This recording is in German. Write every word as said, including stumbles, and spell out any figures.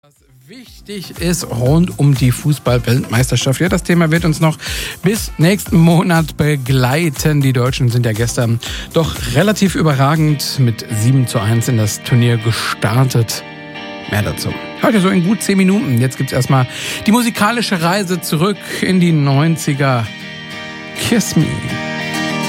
Was wichtig ist rund um die Fußball-Weltmeisterschaft. Ja, das Thema wird uns noch bis nächsten Monat begleiten. Die Deutschen sind ja gestern doch relativ überragend mit sieben zu eins in das Turnier gestartet. Mehr dazu heute so in gut zehn Minuten. Jetzt gibt's erstmal die musikalische Reise zurück in die neunziger. Kiss Me.